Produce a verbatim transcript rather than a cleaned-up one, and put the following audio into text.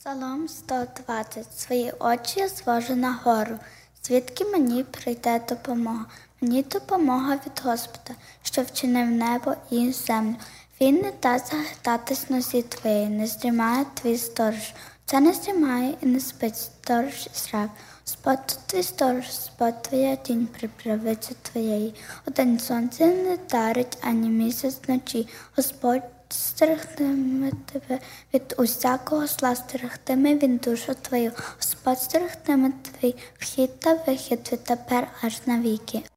Псалом сто двадцять. Свої очі я звожу на гору, звідки мені прийде допомога. Мені допомога від Господа, що вчинив небо і землю. Він не дасть захитатись нозі твоєї, не здрімає твій сторож. Це не здрімає і не спить сторож Ізраїль. Господь твій сторож, Господь твоя тінь при правиці твоєї. Удень сонце не дарить, ані місяць вночі. Господь стерегтиме тебе від усякого зла, стерегтиме він душу твою. Господь стерегтиме твій вхід та вихід відтепер аж навіки.